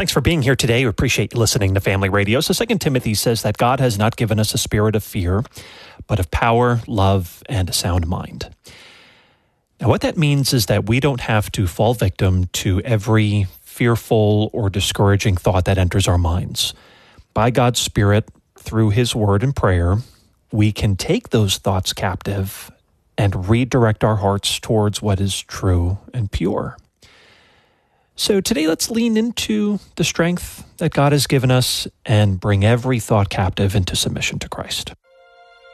Thanks for being here today. We appreciate you listening to Family Radio. So 2 Timothy says that God has not given us a spirit of fear, but of power, love, and a sound mind. Now, what that means is that we don't have to fall victim to every fearful or discouraging thought that enters our minds. By God's Spirit, through His Word and prayer, we can take those thoughts captive and redirect our hearts towards what is true and pure. So today, let's lean into the strength that God has given us and bring every thought captive into submission to Christ.